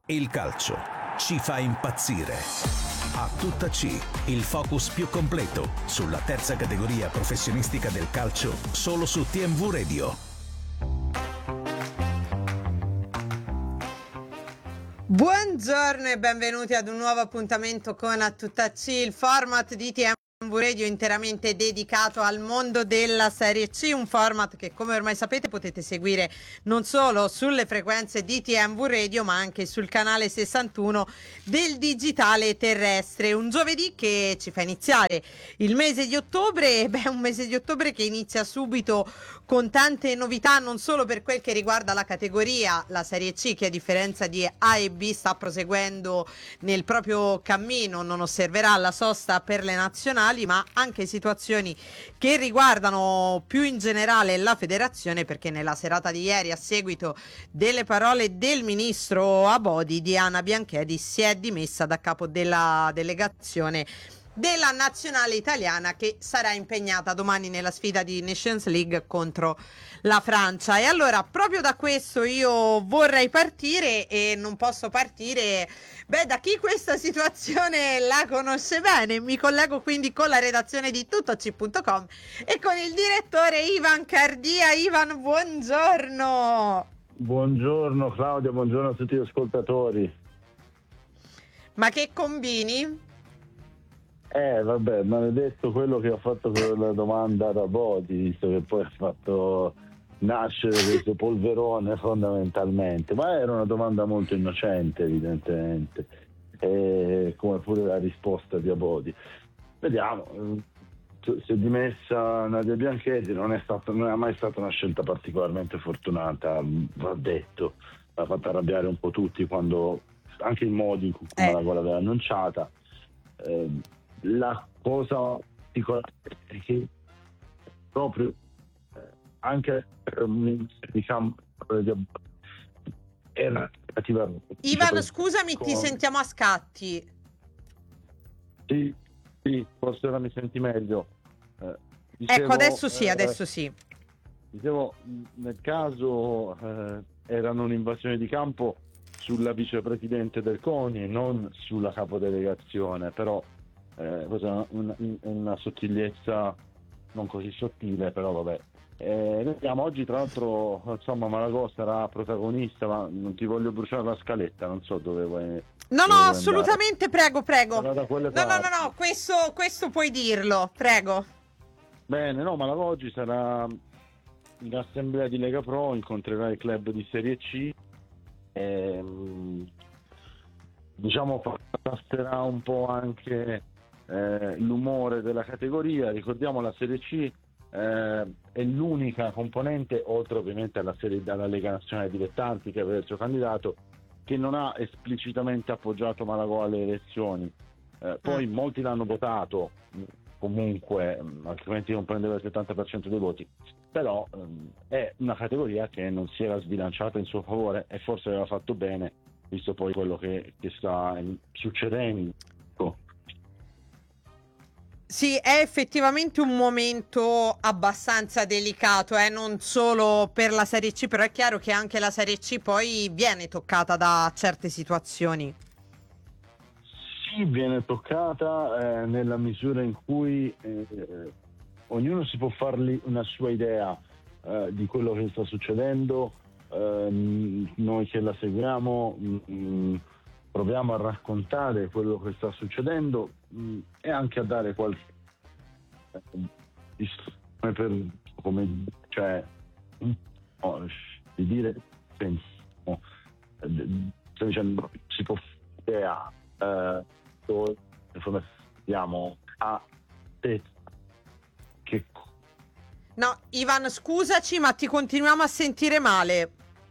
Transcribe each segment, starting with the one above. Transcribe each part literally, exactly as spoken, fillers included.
Il calcio ci fa impazzire. A tutta C, il focus più completo sulla terza categoria professionistica del calcio, solo su T M V Radio. Buongiorno e benvenuti ad un nuovo appuntamento con A tutta C, il format di T M V Radio interamente dedicato al mondo della Serie C, un format che, come ormai sapete, potete seguire non solo sulle frequenze di T M V Radio ma anche sul canale sessantuno del digitale terrestre. Un giovedì che ci fa iniziare il mese di ottobre, beh, un mese di ottobre che inizia subito con tante novità, non solo per quel che riguarda la categoria, la Serie C, che a differenza di A e B sta proseguendo nel proprio cammino, non osserverà la sosta per le nazionali, ma anche situazioni che riguardano più in generale la federazione, perché nella serata di ieri, a seguito delle parole del ministro Abodi, Diana Bianchedi si è dimessa da capo della delegazione della nazionale italiana, che sarà impegnata domani nella sfida di Nations League contro la Francia. E allora, proprio da questo io vorrei partire, e non posso partire beh da chi questa situazione la conosce bene. Mi collego quindi con la redazione di tuttoc punto com e con il direttore Ivan Cardia. Ivan, buongiorno. Buongiorno Claudia, buongiorno a tutti gli ascoltatori. Ma che combini? Eh vabbè, maledetto quello che ha fatto quella domanda da Bodi, visto che poi ha fatto nascere questo polverone fondamentalmente, ma era una domanda molto innocente evidentemente, e come pure la risposta di Abodi. Vediamo, si è dimessa Nadia Bianchetti, non è, stato, non è mai stata una scelta particolarmente fortunata, va detto, ha fatto arrabbiare un po' tutti quando, anche i modi in cui eh. Malagò l'aveva annunciata. Eh, la cosa particolare è che proprio eh, anche diciamo era relativa. Ivan, scusami, con... ti sentiamo a scatti. Sì, sì, forse ora mi senti meglio. Eh, dicevo, ecco, adesso sì, eh, adesso sì. Dicevo, nel caso eh, erano un'invasione di campo sulla vicepresidente del CONI, non sulla capodelegazione, però eh, questa è una, una sottigliezza non così sottile, però vabbè. Eh, vediamo, oggi tra l'altro insomma Malagò sarà protagonista, ma non ti voglio bruciare la scaletta, non so dove vuoi. No, no, assolutamente, andare. Prego, prego. No, no, no, no, questo, questo puoi dirlo, prego. Bene, no, Malagò oggi sarà in assemblea di Lega Pro, incontrerà il club di Serie C. E, diciamo passerà un po' anche eh, l'umore della categoria. Ricordiamo, la Serie C eh, è l'unica componente, oltre ovviamente alla, serie, alla Lega Nazionale Dilettanti, che aveva il suo candidato, che non ha esplicitamente appoggiato Malagò alle elezioni. Eh, poi mm. molti l'hanno votato comunque, altrimenti non prendeva il settanta per cento dei voti, però ehm, è una categoria che non si era sbilanciata in suo favore, e forse aveva fatto bene, visto poi quello che, che sta succedendo. Sì, è effettivamente un momento abbastanza delicato, eh? Non solo per la Serie C, però è chiaro che anche la Serie C poi viene toccata da certe situazioni. Sì, viene toccata eh, nella misura in cui eh, ognuno si può farli una sua idea eh, di quello che sta succedendo. Eh, noi che la seguiamo mh, proviamo a raccontare quello che sta succedendo mh, e anche a dare qualche eh, per come, cioè no, di dire pensiamo, eh, sto dicendo, si può fare a eh, informaziamo a te che. No, Ivan, scusaci, ma ti continuiamo a sentire male.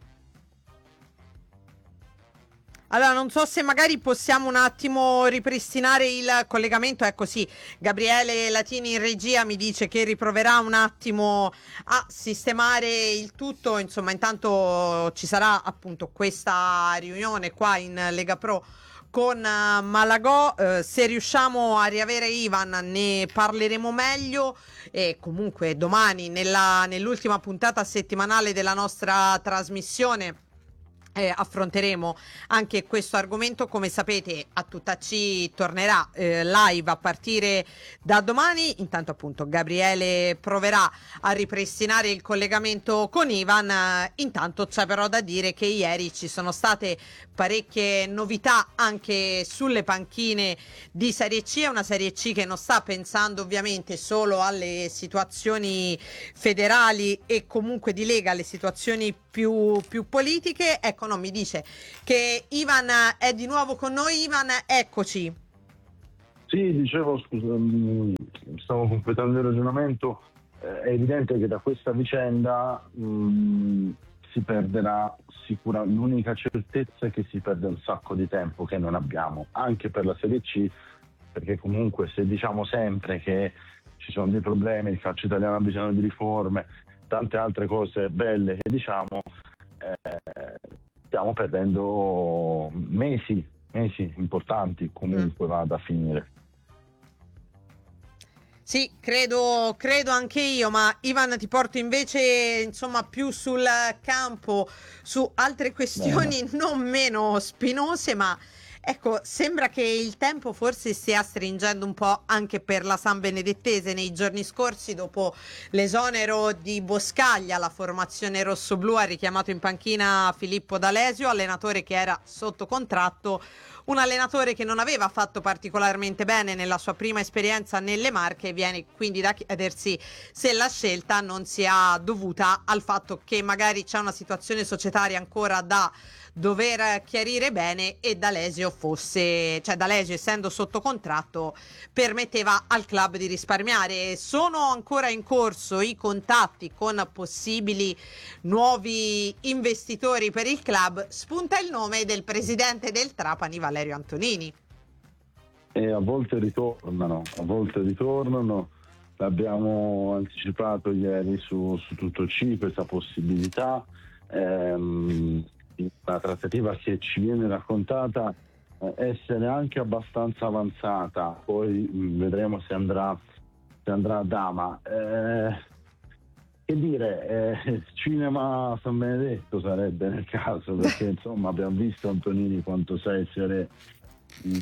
Allora, non so se magari possiamo un attimo ripristinare il collegamento. Ecco, sì, Gabriele Latini in regia mi dice che riproverà un attimo a sistemare il tutto. Insomma, intanto ci sarà appunto questa riunione qua in Lega Pro con uh, Malagò. Uh, se riusciamo a riavere Ivan ne parleremo meglio, e comunque domani nella, nell'ultima puntata settimanale della nostra trasmissione Eh, affronteremo anche questo argomento. Come sapete, A Tutta C tornerà eh, live a partire da domani. Intanto appunto Gabriele proverà a ripristinare il collegamento con Ivan. Eh, intanto c'è però da dire che ieri ci sono state parecchie novità anche sulle panchine di Serie C. È una Serie C che non sta pensando ovviamente solo alle situazioni federali e comunque di Lega, alle situazioni più, più politiche. Ecco, no, mi dice che Ivan è di nuovo con noi. Ivan, eccoci. Sì, dicevo, scusa, mh, stavo completando il ragionamento. Eh, è evidente che da questa vicenda mh, si perderà sicura. L'unica certezza è che si perde un sacco di tempo che non abbiamo, anche per la Serie C, perché comunque se diciamo sempre che ci sono dei problemi, il calcio italiano ha bisogno di riforme, tante altre cose belle che diciamo, eh, stiamo perdendo mesi, mesi importanti, comunque mm. va da finire. Sì, credo, credo anche io, ma Ivan ti porto invece insomma più sul campo, su altre questioni Bene. non meno spinose, ma ecco, sembra che il tempo forse stia stringendo un po' anche per la San Benedettese. Nei giorni scorsi, dopo l'esonero di Boscaglia, la formazione rossoblù ha richiamato in panchina Filippo D'Alesio, allenatore che era sotto contratto, un allenatore che non aveva fatto particolarmente bene nella sua prima esperienza nelle Marche. Viene quindi da chiedersi se la scelta non sia dovuta al fatto che magari c'è una situazione societaria ancora da dover chiarire bene e D'Alesio fosse, cioè D'Alesio essendo sotto contratto permetteva al club di risparmiare. Sono ancora in corso i contatti con possibili nuovi investitori per il club. Spunta il nome del presidente del Trapani, Valerio Antonini. E a volte ritornano, a volte ritornano. L'abbiamo anticipato ieri su, su Tutto C questa possibilità. Ehm, una trattativa che ci viene raccontata eh, essere anche abbastanza avanzata, poi mh, vedremo se andrà se andrà a dama. Eh, che dire, eh, cinema San Benedetto sarebbe nel caso, perché insomma abbiamo visto Antonini quanto sa essere mh,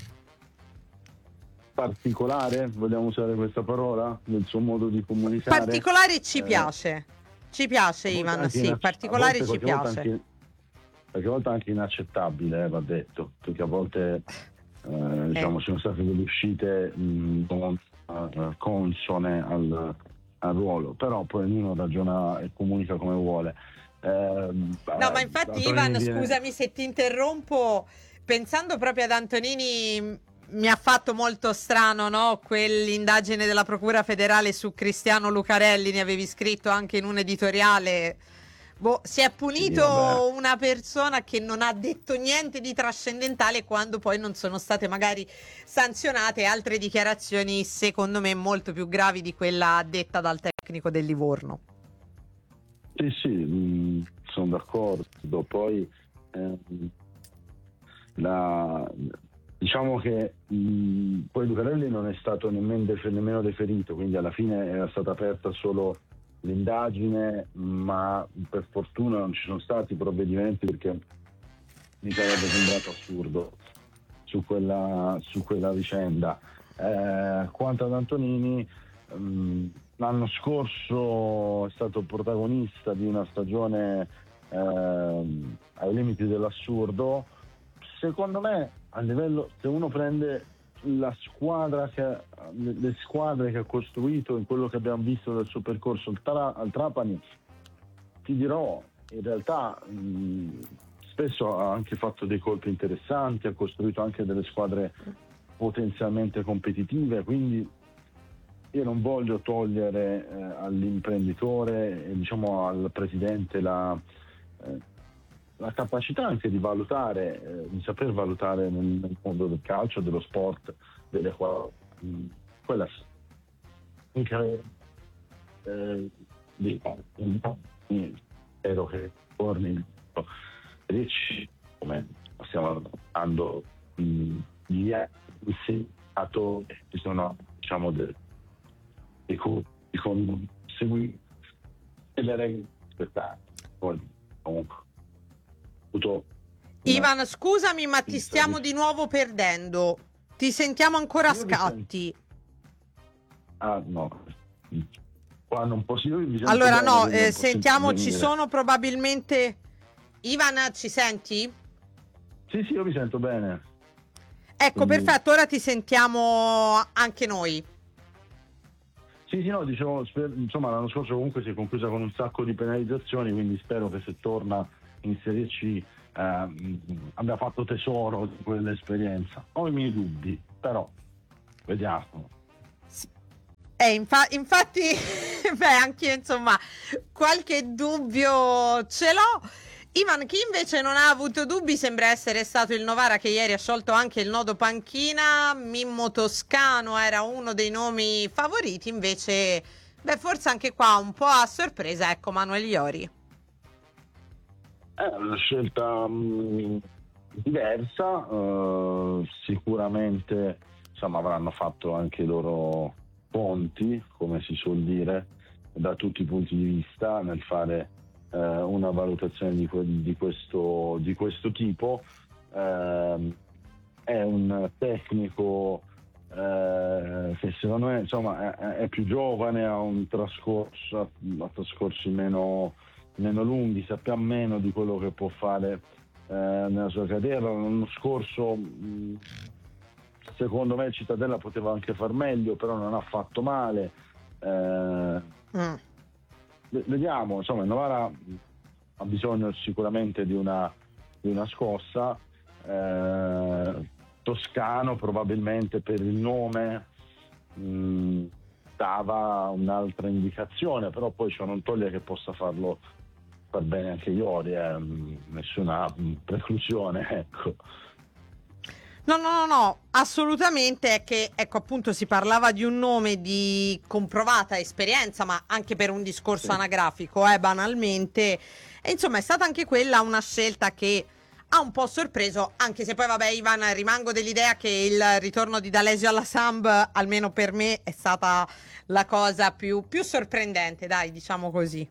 particolare, vogliamo usare questa parola, nel suo modo di comunicare. Particolare ci eh, piace, ci piace Ivan, sì, inac- particolare volte, ci piace. Anche, qualche volta anche inaccettabile, eh, va detto, perché a volte eh, diciamo, eh. ci sono state delle uscite mh, non uh, consone al, al ruolo, però poi ognuno ragiona e comunica come vuole. Eh, no, ma infatti Ivan, viene... scusami se ti interrompo, pensando proprio ad Antonini, mi ha fatto molto strano, no? Quell'indagine della Procura Federale su Cristiano Lucarelli, ne avevi scritto anche in un editoriale. Boh, si è punito sì, una persona che non ha detto niente di trascendentale, quando poi non sono state magari sanzionate altre dichiarazioni secondo me molto più gravi di quella detta dal tecnico del Livorno. Sì, sì, mh, sono d'accordo. Poi ehm, la, diciamo che mh, poi Lucarelli non è stato nemmeno, nemmeno deferito, quindi alla fine era stata aperta solo l'indagine, ma per fortuna non ci sono stati provvedimenti, perché mi sarebbe sembrato assurdo su quella, su quella vicenda. Eh, quanto ad Antonini, mh, l'anno scorso è stato protagonista di una stagione eh, ai limiti dell'assurdo. Secondo me, a livello, se uno prende la squadra che le, le squadre che ha costruito in quello che abbiamo visto del suo percorso al, tra, al Trapani, ti dirò, in realtà mh, spesso ha anche fatto dei colpi interessanti, ha costruito anche delle squadre potenzialmente competitive, quindi io non voglio togliere eh, all'imprenditore e diciamo al presidente la eh, la capacità anche di valutare, eh, di saper valutare nel, nel mondo del calcio, dello sport, delle quali quella anche eh, di, spero che torni ricci come stiamo andando gli anni ci sono diciamo dei di con seguire le regole spettate. Poi comunque avuto Ivan, scusami, ma ti stiamo di nuovo perdendo. Ti sentiamo ancora a scatti. Ah, no. Qua non posso, io vi sento Allora, bene, no, quindi eh, non posso sentiamo, ci intervenire. sono probabilmente... Ivan, ci senti? Sì, sì, io vi sento bene. Ecco, Quindi- perfetto, ora ti sentiamo anche noi. Sì, sì, no, dicevo, sper- insomma, l'anno scorso comunque si è conclusa con un sacco di penalizzazioni, quindi spero che se torna in Serie C ehm, abbia fatto tesoro di quell'esperienza. Ho i miei dubbi, però vediamo. Eh, infa- infatti, beh, anche io, insomma, qualche dubbio ce l'ho. Ivan, chi invece non ha avuto dubbi sembra essere stato il Novara, che ieri ha sciolto anche il nodo panchina. Mimmo Toscano era uno dei nomi favoriti, invece, beh, forse anche qua un po' a sorpresa, ecco, Manuel Iori. È una scelta mh, diversa, eh, sicuramente insomma, avranno fatto anche i loro conti, come si suol dire, da tutti i punti di vista nel fare eh, una valutazione di, que- di questo, di questo tipo. Eh, è un tecnico eh, che secondo me insomma, è, è più giovane, ha un trascorso, ha trascorsi meno meno lunghi, sappiamo meno di quello che può fare eh, nella sua carriera. L'anno scorso mh, secondo me il Cittadella poteva anche far meglio, però non ha fatto male. Eh, Mm. vediamo, insomma, il Novara ha bisogno sicuramente di una, di una scossa. eh, Toscano probabilmente per il nome mh, dava un'altra indicazione, però poi ciò non toglie che possa farlo far bene anche Iori, eh, nessuna preclusione, ecco. No, no, no, no, assolutamente. È che, ecco, appunto, si parlava di un nome di comprovata esperienza, ma anche per un discorso Sì. anagrafico, eh, banalmente. E insomma, è stata anche quella una scelta che ha un po' sorpreso, anche se poi, vabbè, Ivan, rimango dell'idea che il ritorno di D'Alessio alla Samp, almeno per me, è stata la cosa più, più sorprendente, dai, diciamo così.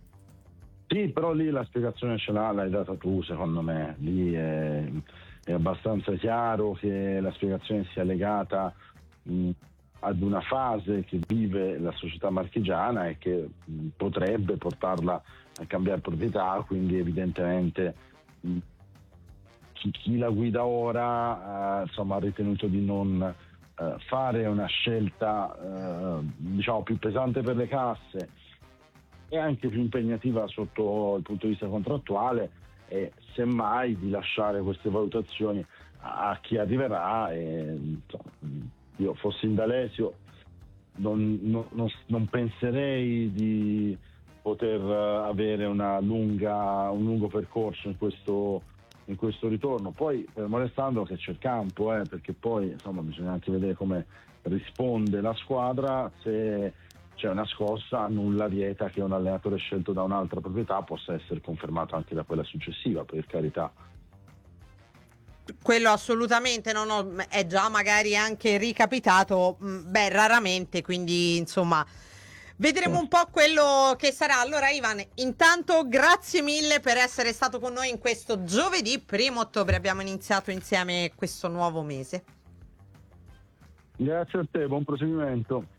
Sì, però lì la spiegazione ce l'ha, l'hai data tu, secondo me. Lì è, è abbastanza chiaro che la spiegazione sia legata mh, ad una fase che vive la società marchigiana e che mh, potrebbe portarla a cambiare proprietà, quindi evidentemente mh, chi, chi la guida ora eh, insomma, ha ritenuto di non eh, fare una scelta eh, diciamo più pesante per le casse e anche più impegnativa sotto il punto di vista contrattuale, e semmai di lasciare queste valutazioni a, a chi arriverà. E, insomma, io fossi in D'Alessio non, non, non, non penserei di poter avere una lunga, un lungo percorso in questo, in questo ritorno. Poi fermo restando che c'è il campo, eh, perché poi insomma bisogna anche vedere come risponde la squadra. Se c'è una scossa, nulla vieta che un allenatore scelto da un'altra proprietà possa essere confermato anche da quella successiva, per carità. Quello assolutamente, no, no, è già magari anche ricapitato, mh, beh, raramente, quindi insomma vedremo un po' quello che sarà. Allora Ivan, intanto grazie mille per essere stato con noi in questo giovedì primo ottobre, abbiamo iniziato insieme questo nuovo mese. Grazie a te, buon proseguimento.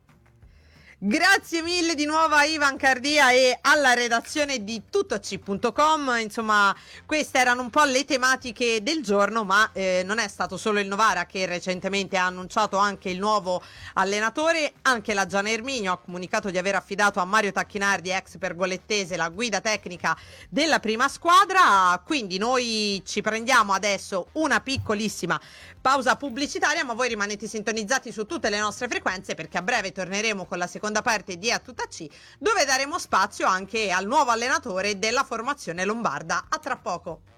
Grazie mille di nuovo a Ivan Cardia e alla redazione di tuttoc punto com. Insomma, queste erano un po' le tematiche del giorno, ma eh, non è stato solo il Novara che recentemente ha annunciato anche il nuovo allenatore. Anche la Gian Erminio ha comunicato di aver affidato a Mario Tacchinardi, ex pergolettese, la guida tecnica della prima squadra. Quindi noi ci prendiamo adesso una piccolissima pausa pubblicitaria, ma voi rimanete sintonizzati su tutte le nostre frequenze, perché a breve torneremo con la seconda parte di A Tutta C, dove daremo spazio anche al nuovo allenatore della formazione lombarda. A tra poco.